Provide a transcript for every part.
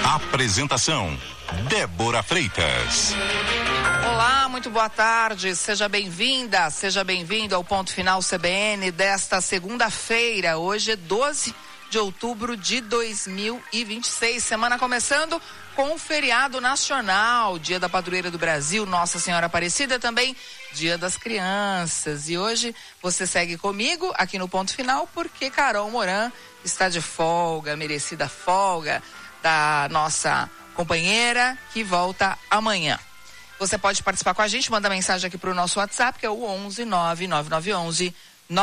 Apresentação: Débora Freitas. Olá, muito boa tarde, seja bem-vinda, seja bem-vindo ao Ponto Final CBN desta segunda-feira. Hoje é 12 de outubro de 2026, semana começando com o feriado nacional, Dia da Padroeira do Brasil, Nossa Senhora Aparecida, também Dia das Crianças. E hoje você segue comigo aqui no Ponto Final porque Carol Moran está de folga, merecida folga da nossa companheira que volta amanhã. Você pode participar com a gente, manda mensagem aqui para o nosso WhatsApp, que é o 11 99911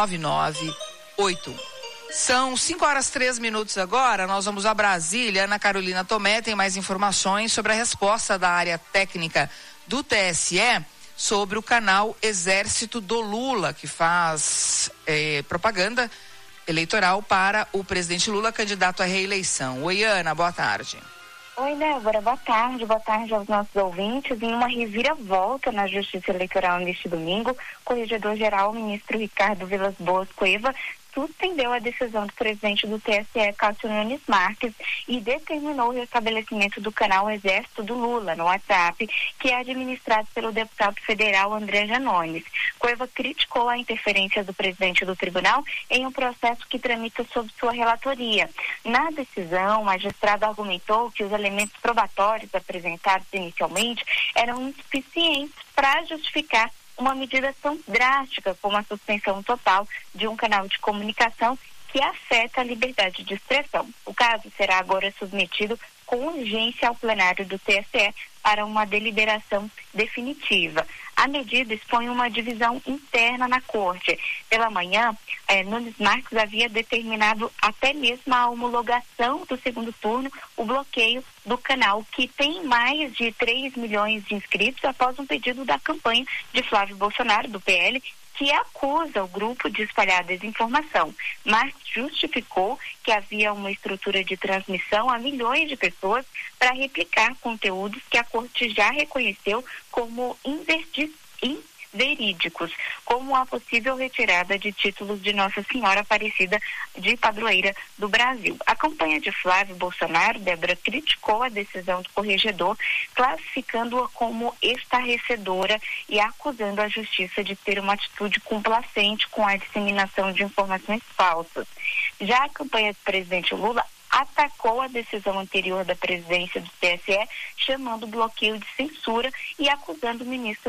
9981. São 5h03 agora, nós vamos a Brasília. Ana Carolina Tomé tem mais informações sobre a resposta da área técnica do TSE sobre o canal Exército do Lula, que faz propaganda eleitoral para o presidente Lula, candidato à reeleição. Oi, Ana, boa tarde. Oi, Débora, boa tarde aos nossos ouvintes. Em uma reviravolta na Justiça Eleitoral neste domingo, o corregedor-geral, o ministro Ricardo Vilas Boas Cueva, suspendeu a decisão do presidente do TSE, Cássio Nunes Marques, e determinou o restabelecimento do canal Exército do Lula no WhatsApp, que é administrado pelo deputado federal André Janones. Cueva criticou a interferência do presidente do tribunal em um processo que tramita sob sua relatoria. Na decisão, o magistrado argumentou que os elementos probatórios apresentados inicialmente eram insuficientes para justificar uma medida tão drástica como a suspensão total de um canal de comunicação que afeta a liberdade de expressão. O caso será agora submetido com urgência ao plenário do TSE para uma deliberação definitiva. A medida expõe uma divisão interna na corte. Pela manhã, Nunes Marques havia determinado até mesmo a homologação do segundo turno, o bloqueio do canal, que tem mais de 3 milhões de inscritos após um pedido da campanha de Flávio Bolsonaro, do PL, que acusa o grupo de espalhar desinformação. Marques justificou que havia uma estrutura de transmissão a milhões de pessoas para replicar conteúdos que a corte já reconheceu como inverídicos, como a possível retirada de títulos de Nossa Senhora Aparecida de Padroeira do Brasil. A campanha de Flávio Bolsonaro, Débora, criticou a decisão do corregedor, classificando-a como estarrecedora e acusando a justiça de ter uma atitude complacente com a disseminação de informações falsas. Já a campanha do presidente Lula atacou a decisão anterior da presidência do TSE, chamando o bloqueio de censura e acusando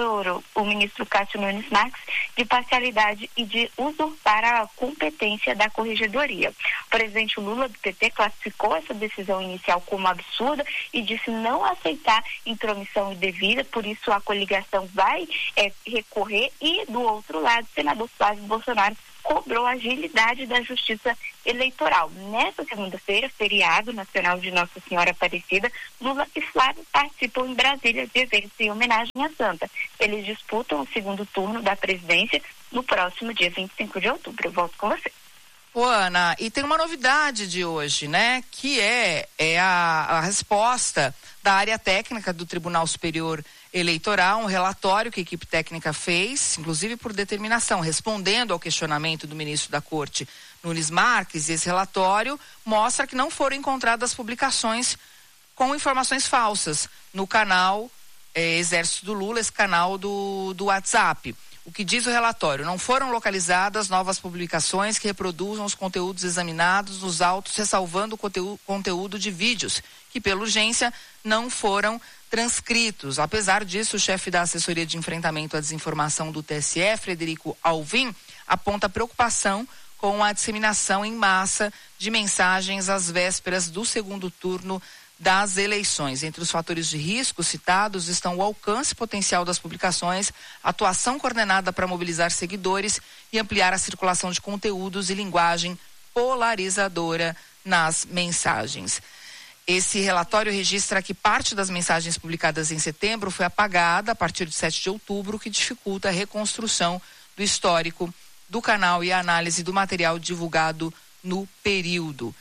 o ministro Cássio Nunes Marques de parcialidade e de usurpar a competência da corregedoria. O presidente Lula, do PT, classificou essa decisão inicial como absurda e disse não aceitar intromissão indevida, por isso a coligação vai recorrer, e do outro lado, o senador Flávio Bolsonaro cobrou a agilidade da justiça eleitoral. Nesta segunda-feira, feriado nacional de Nossa Senhora Aparecida, Lula e Flávio participam em Brasília de eventos em homenagem à Santa. Eles disputam o segundo turno da presidência no próximo dia 25 de outubro. Eu volto com você. Ô, Ana, e tem uma novidade de hoje, né? Que é a resposta da área técnica do Tribunal Superior Eleitoral, um relatório que a equipe técnica fez, inclusive por determinação, respondendo ao questionamento do ministro da Corte, Nunes Marques. E esse relatório mostra que não foram encontradas publicações com informações falsas no canal Exército do Lula, esse canal do WhatsApp. O que diz o relatório? Não foram localizadas novas publicações que reproduzam os conteúdos examinados nos autos, ressalvando o conteúdo de vídeos, que pela urgência não foram transcritos. Apesar disso, o chefe da Assessoria de Enfrentamento à Desinformação do TSE, Frederico Alvim, aponta preocupação com a disseminação em massa de mensagens às vésperas do segundo turno das eleições. Entre os fatores de risco citados estão o alcance potencial das publicações, atuação coordenada para mobilizar seguidores e ampliar a circulação de conteúdos e linguagem polarizadora nas mensagens. Esse relatório registra que parte das mensagens publicadas em setembro foi apagada a partir de 7 de outubro, o que dificulta a reconstrução do histórico do canal e a análise do material divulgado no período.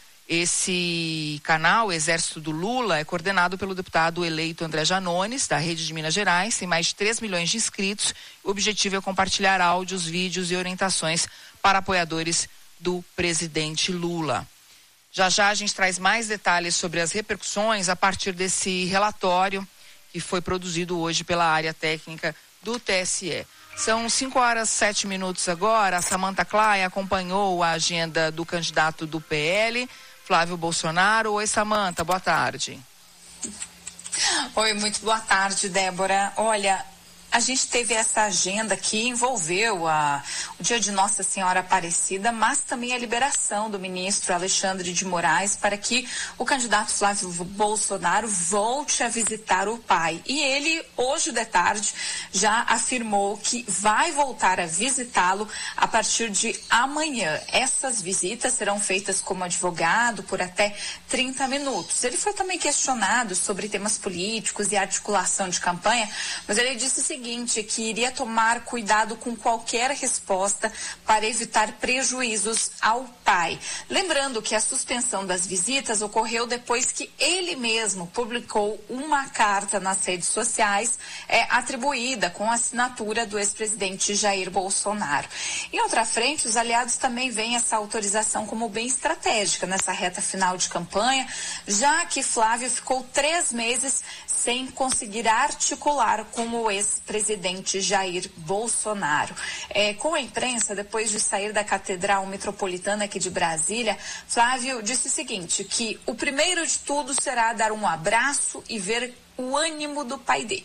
Esse canal, Exército do Lula, é coordenado pelo deputado eleito André Janones, da Rede de Minas Gerais, tem mais de 3 milhões de inscritos. O objetivo é compartilhar áudios, vídeos e orientações para apoiadores do presidente Lula. Já já a gente traz mais detalhes sobre as repercussões a partir desse relatório que foi produzido hoje pela área técnica do TSE. São 5h07 agora. A Samantha Clay acompanhou a agenda do candidato do PL, Flávio Bolsonaro. Oi, Samantha, boa tarde. Oi, muito boa tarde, Débora. Olha, a gente teve essa agenda que envolveu o dia de Nossa Senhora Aparecida, mas também a liberação do ministro Alexandre de Moraes para que o candidato Flávio Bolsonaro volte a visitar o pai. E ele, hoje de tarde, já afirmou que vai voltar a visitá-lo a partir de amanhã. Essas visitas serão feitas como advogado por até 30 minutos. Ele foi também questionado sobre temas políticos e articulação de campanha, mas ele disse o seguinte, que iria tomar cuidado com qualquer resposta para evitar prejuízos ao pai. Lembrando que a suspensão das visitas ocorreu depois que ele mesmo publicou uma carta nas redes sociais atribuída com a assinatura do ex-presidente Jair Bolsonaro. Em outra frente, os aliados também veem essa autorização como bem estratégica nessa reta final de campanha, já que Flávio ficou 3 meses sem conseguir articular com o ex-presidente Jair Bolsonaro. Com a imprensa, depois de sair da Catedral Metropolitana aqui de Brasília, Flávio disse o seguinte, que o primeiro de tudo será dar um abraço e ver o ânimo do pai dele.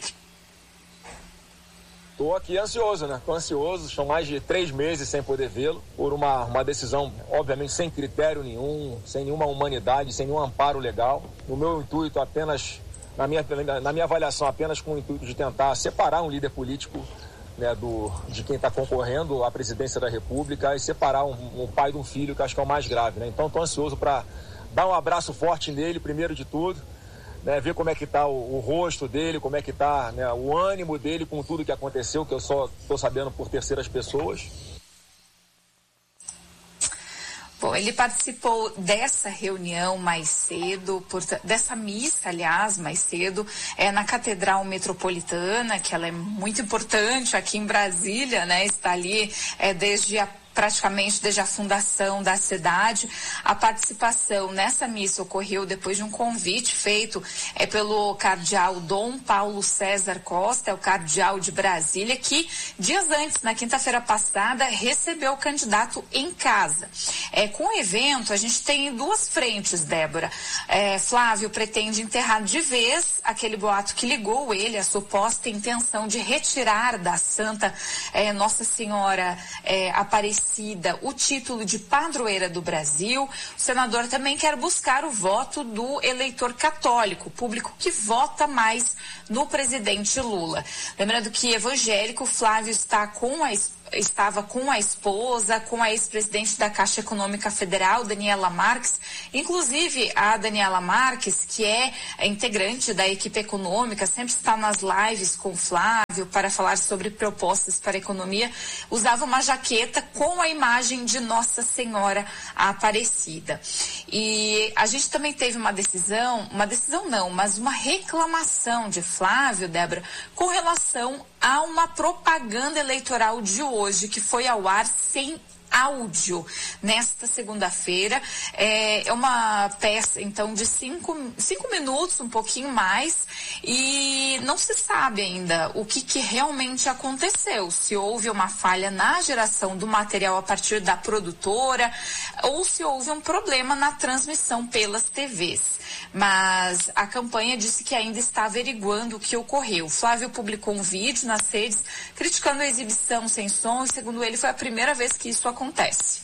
Estou aqui ansioso, né? Estou ansioso, são mais de 3 meses sem poder vê-lo, por uma decisão, obviamente, sem critério nenhum, sem nenhuma humanidade, sem nenhum amparo legal. No meu intuito, apenas, na minha avaliação, apenas com o intuito de tentar separar um líder político, né, de quem está concorrendo à presidência da República e separar um pai de um filho, que acho que é o mais grave, né? Então, estou ansioso para dar um abraço forte nele, primeiro de tudo, né, ver como é que está o rosto dele, como é que está, né, o ânimo dele com tudo que aconteceu, que eu só estou sabendo por terceiras pessoas. Bom, ele participou dessa reunião mais cedo, dessa missa, aliás, mais cedo, na Catedral Metropolitana, que ela é muito importante aqui em Brasília, né? Está ali praticamente desde a fundação da cidade. A participação nessa missa ocorreu depois de um convite feito pelo cardeal Dom Paulo César Costa, o cardeal de Brasília, que dias antes, na quinta-feira passada, recebeu o candidato em casa. Com o evento, a gente tem 2 frentes, Débora. Flávio pretende enterrar de vez aquele boato que ligou ele à suposta intenção de retirar da Santa Nossa Senhora Aparecida o título de padroeira do Brasil. O senador também quer buscar o voto do eleitor católico, público que vota mais no presidente Lula. Lembrando que evangélico, Flávio estava com a esposa, com a ex-presidente da Caixa Econômica Federal, Daniela Marques. Inclusive, a Daniela Marques, que é integrante da equipe econômica, sempre está nas lives com Flávio para falar sobre propostas para a economia, usava uma jaqueta com a imagem de Nossa Senhora Aparecida. E a gente também teve uma reclamação de Flávio, Débora, com relação a uma propaganda eleitoral de hoje, que foi ao ar sem áudio nesta segunda-feira. É uma peça, então, de 5 minutos, um pouquinho mais, e não se sabe ainda o que realmente aconteceu, se houve uma falha na geração do material a partir da produtora ou se houve um problema na transmissão pelas TVs. Mas a campanha disse que ainda está averiguando o que ocorreu. Flávio publicou um vídeo nas redes criticando a exibição sem som e, segundo ele, foi a primeira vez que isso acontece.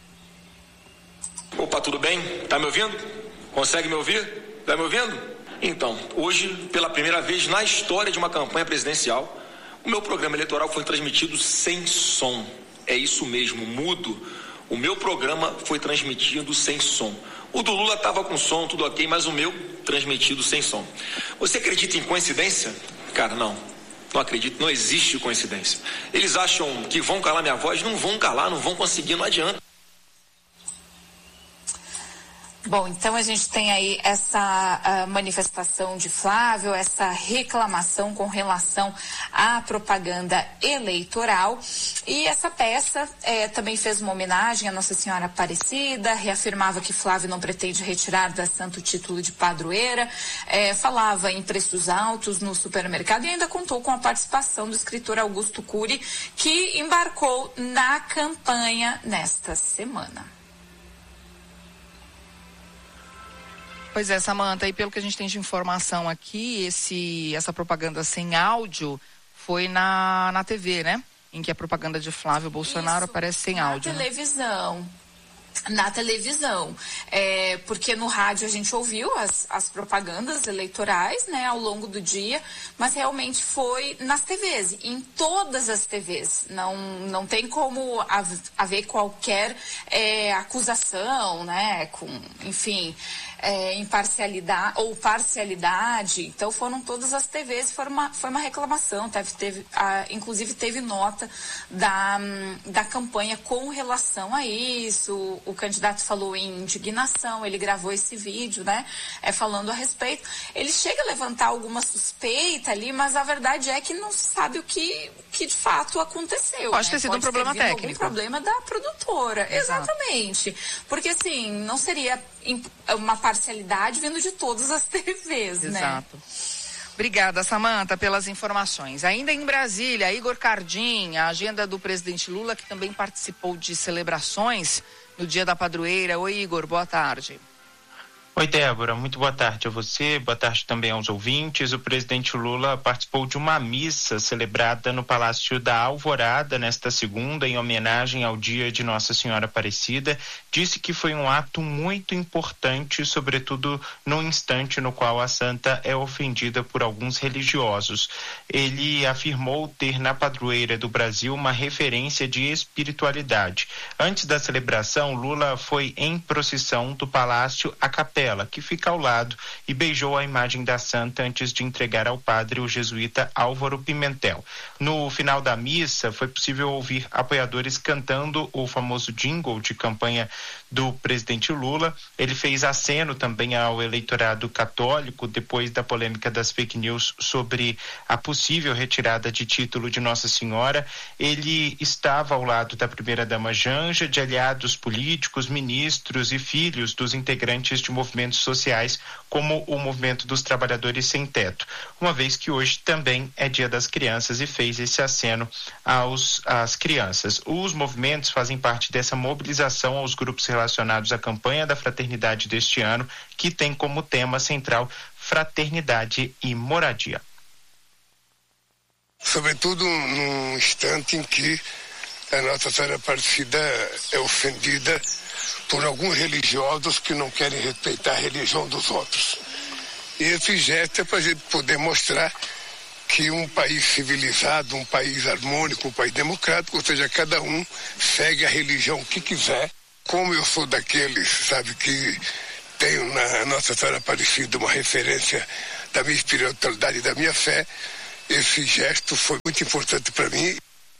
Opa, tudo bem? Tá me ouvindo? Consegue me ouvir? Tá me ouvindo? Então, hoje, pela primeira vez na história de uma campanha presidencial, o meu programa eleitoral foi transmitido sem som. É isso mesmo, mudo. O meu programa foi transmitido sem som. O do Lula estava com som, tudo ok, mas o meu transmitido sem som. Você acredita em coincidência? Cara, não acredito, não existe coincidência. Eles acham que vão calar minha voz, não vão calar, não vão conseguir, não adianta. Bom, então a gente tem aí essa manifestação de Flávio, essa reclamação com relação à propaganda eleitoral, e essa peça também fez uma homenagem à Nossa Senhora Aparecida, reafirmava que Flávio não pretende retirar da santa o título de padroeira, falava em preços altos no supermercado e ainda contou com a participação do escritor Augusto Cury, que embarcou na campanha nesta semana. Pois é, Samanta, e pelo que a gente tem de informação aqui, essa propaganda sem áudio foi na TV, né? Em que a propaganda de Flávio Bolsonaro aparece sem áudio. Na televisão, porque no rádio a gente ouviu as propagandas eleitorais, né, ao longo do dia, mas realmente foi nas TVs, em todas as TVs, não tem como haver qualquer acusação, né, com, imparcialidade ou parcialidade. Então foram todas as TVs, foi uma reclamação, inclusive teve nota da campanha com relação a isso. O candidato falou em indignação, ele gravou esse vídeo, né, falando a respeito. Ele chega a levantar alguma suspeita ali, mas a verdade é que não sabe o que de fato aconteceu. Pode ter sido um problema técnico. Algum problema da produtora. Exato. Exatamente. Porque assim, não seria uma parcialidade vindo de todas as TVs, né? Exato. Obrigada, Samanta, pelas informações. Ainda em Brasília, Igor Cardim, a agenda do presidente Lula, que também participou de celebrações no Dia da Padroeira. Oi, Igor, boa tarde. Oi, Débora, muito boa tarde a você, boa tarde também aos ouvintes. O presidente Lula participou de uma missa celebrada no Palácio da Alvorada nesta segunda, em homenagem ao Dia de Nossa Senhora Aparecida. Disse que foi um ato muito importante, sobretudo no instante no qual a santa é ofendida por alguns religiosos. Ele afirmou ter na padroeira do Brasil uma referência de espiritualidade. Antes da celebração, Lula foi em procissão do Palácio à Capela, que fica ao lado, e beijou a imagem da santa antes de entregar ao padre o jesuíta Álvaro Pimentel. No final da missa, foi possível ouvir apoiadores cantando o famoso jingle de campanha do presidente Lula. Ele fez aceno também ao eleitorado católico depois da polêmica das fake news sobre a possível retirada de título de Nossa Senhora. Ele estava ao lado da primeira-dama Janja, de aliados políticos, ministros e filhos dos integrantes de movimentos sociais, como o Movimento dos Trabalhadores Sem Teto, uma vez que hoje também é Dia das Crianças, e fez esse aceno às crianças. Os movimentos fazem parte dessa mobilização aos grupos relacionados à campanha da fraternidade deste ano, que tem como tema central fraternidade e moradia. Sobretudo num instante em que a Nossa Senhora Aparecida é ofendida por alguns religiosos que não querem respeitar a religião dos outros. E esse gesto é para a gente poder mostrar que um país civilizado, um país harmônico, um país democrático, ou seja, cada um segue a religião que quiser. Como eu sou daqueles, sabe, que tenho na Nossa Senhora Aparecida uma referência da minha espiritualidade e da minha fé, esse gesto foi muito importante para mim.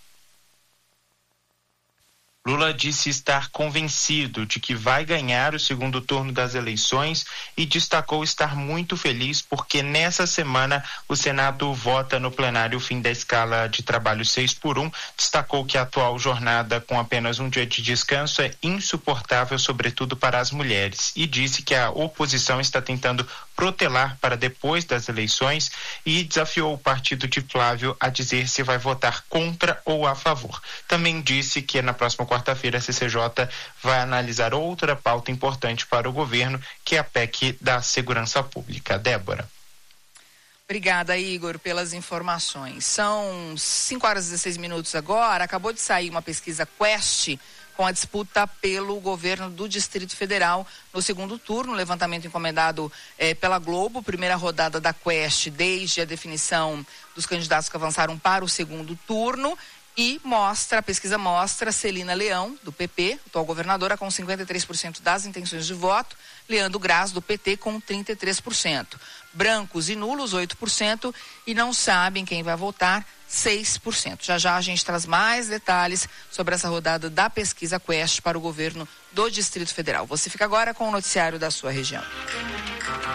Lula disse estar convencido de que vai ganhar o segundo turno das eleições e destacou estar muito feliz porque nessa semana o Senado vota no plenário o fim da escala de trabalho 6x1. Destacou que a atual jornada com apenas um dia de descanso é insuportável, sobretudo para as mulheres, e disse que a oposição está tentando protelar para depois das eleições e desafiou o partido de Flávio a dizer se vai votar contra ou a favor. Também disse que na próxima quarta-feira a CCJ vai analisar outra pauta importante para o governo, que é a PEC da Segurança Pública. Débora. Obrigada, Igor, pelas informações. São 5h16 agora. Acabou de sair uma pesquisa Quest com a disputa pelo governo do Distrito Federal no segundo turno, levantamento encomendado pela Globo, primeira rodada da Quest desde a definição dos candidatos que avançaram para o segundo turno. E a pesquisa mostra Celina Leão, do PP, atual governadora, com 53% das intenções de voto, Leandro Graz, do PT, com 33%. Brancos e nulos, 8%, e não sabem quem vai votar, 6%. Já já a gente traz mais detalhes sobre essa rodada da pesquisa Quest para o governo do Distrito Federal. Você fica agora com o noticiário da sua região.